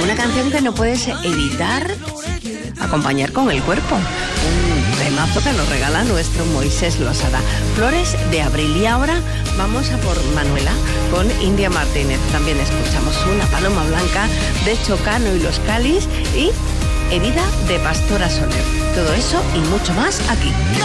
Una canción que no puedes evitar acompañar con el cuerpo. Un temazo que nos regala nuestro Moisés Losada. Flores de Abril. Y ahora vamos a por Manuela con India Martínez. También escuchamos Una paloma blanca de Chocano y los Calis y Herida de Pastora Soler. Todo eso y mucho más aquí.